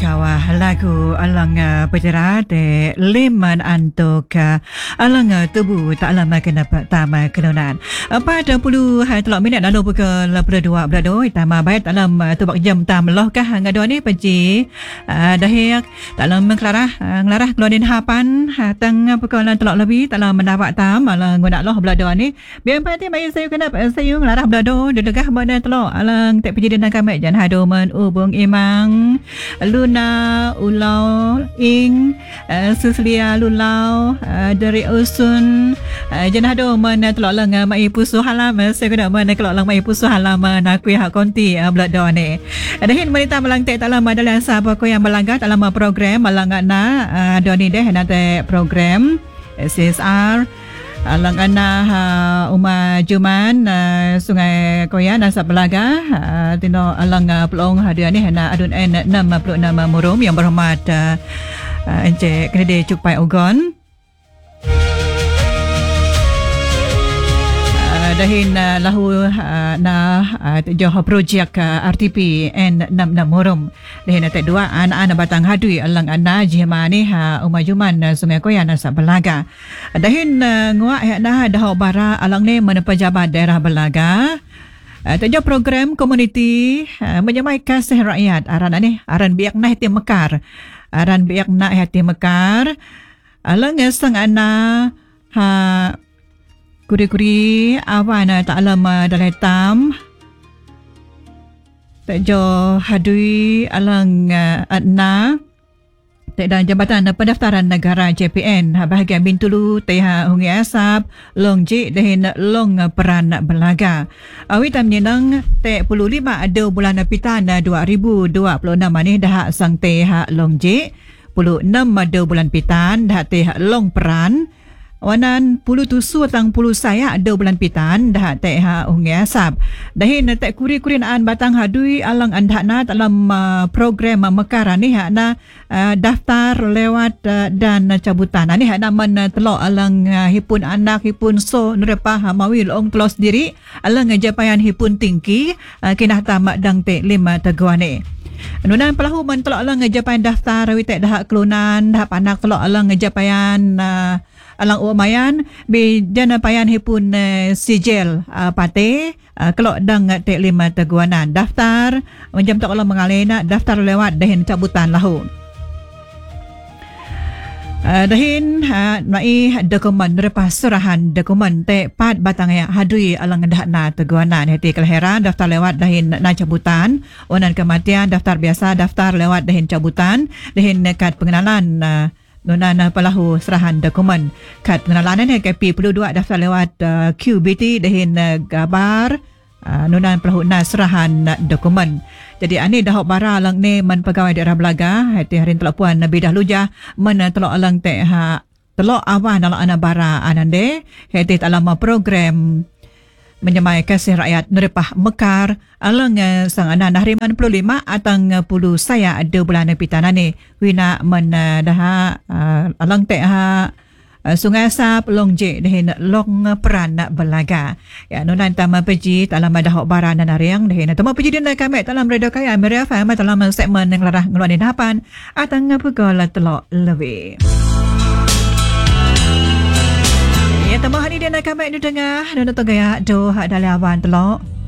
kawa lagu alang penjara de leman antuk alang tubuh tak lama kena tama kenunan 40 telok minit lalu pukul 22 tama baik dalam tubak jam tam loh kah ngado ni penci dahik dalam nglarah keluarin hapan tang pukul telok lebih dalam mendapat tam alang guna loh belado ni biar pati mai saya kena saya nglarah belado dedegah bana telok alang tak penji dan kami jan hado men ubung imang Luna Ulau Ing Suslia Lulau dari Usun Janado mana telok lang mai pusu halam saya kena mana kelok lang mai pusu halam nak kuih konti belado ni dahin wanita melangtek tak lama dalam siapa ko yang melanggar dalam program malangana doni deh nanti program CSR Alangana Uma Juman Sungai Koyan Asap Belaga Tino Alang Pelong hadir ni hana adun N 66 Murum yang berhormat Encik Kredit Cukpai Ugon dahin lahu joh projek RTP N66 Murum dahin tak dua anak-anak batang hadui alang ana jemani umajuman Sungai Koyan Asap Belaga dahin nguak dah dah bara alang ni mana pejabat daerah Belaga tak program komuniti menyamai kasih rakyat aran ni aran biak nah hati mekar aran biak nah hati mekar alang sang ana kuri-kuri awan tak lama dalam tam tak jo hadui alang adna tak dan Jabatan Pendaftaran Negara JPN bahagian Bintulu Teha Hungi Asap Long Jik dan Long Peran Belaga awitam nyenang tak 15 ada bulan Pitan 2026 ni dah sang Teha Long Jik 16 ada bulan Pitan dah Teha Long Peran wanan puluh tusu tang puluh saya ada bulan pitan dah tak Hungi Asap dahin tak kuri-kuri naan batang hadui alang andhana dalam program mekaran ni hakna daftar lewat dan cabutan ni hakna man telok alang hipun anak hipun so nerepah mawi long telos diri alang japayan hipun tingki kinah tamak dang te 5 teguan ni nunan pelahu man telok alang japayan daftar witek dah kelunan dah anak telok alang japayan alang umayan bi jana payan hipun sijil pate kelok dang tek 5 teguanan daftar jam tak kalau mengalena daftar lewat dahin cabutan lahu dahin mai dokumen repas surahan dokumen tek pat batang ya hadui alang dahna teguanan hati kelahiran daftar lewat dahin na cabutan onan kematian daftar biasa daftar lewat dahin cabutan dahin kad pengenalan nunan pelahu serahan dokumen kad pengenalan ni KP perlu dua daftar lewat QBT dahin gabar nunan pelahu serahan dokumen jadi ani dah bara alang ni man pegawai daerah Belaga hati harin telok puan bidah lujah man telok alang teh telok awan alang ana bara anande hati dalam program menyamai kasih rakyat nerepah mekar alang sang anak nahriman 25 atang puluh saya ada bulan pitana ni wina men dah alang teh Sungai Asap Long Jik dahin Long Peran Belaga ya nunan tama peji dalam dah baran dan ariang dahin tama peji din kami dalam radio kaya Meria FM dalam segmen yang larah ngeluarin hapan atang pukul telok lebih ya tama hari dia nak kami ni dengar dan tu gaya do dalam awan telok